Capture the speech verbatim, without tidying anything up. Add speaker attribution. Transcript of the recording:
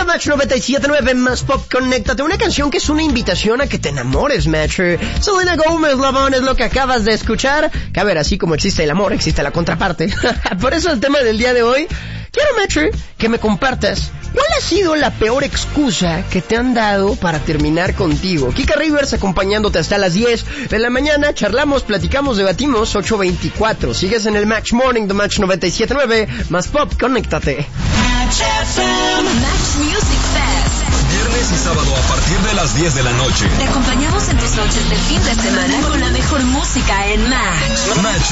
Speaker 1: Match noventa y siete punto nueve Más Pop, conéctate. Una canción que es una invitación a que te enamores, Matcher. Selena Gomez, Love es lo que acabas de escuchar. Que a ver, así como existe el amor, existe la contraparte. Por eso el tema del día de hoy. Quiero, Matcher, que me compartas ¿cuál ha sido la peor excusa que te han dado para terminar contigo? Kika Rivers acompañándote hasta las diez de la mañana. Charlamos, platicamos, debatimos. Ocho veinticuatro. Sigues en el Match Morning de Match noventa y siete punto nueve. Más Pop, conéctate.
Speaker 2: Match F M. Match Music Fest.
Speaker 3: Viernes y sábado a partir de las diez de la noche.
Speaker 2: Te acompañamos en tus noches de fin de semana con la mejor música en Match.
Speaker 3: Match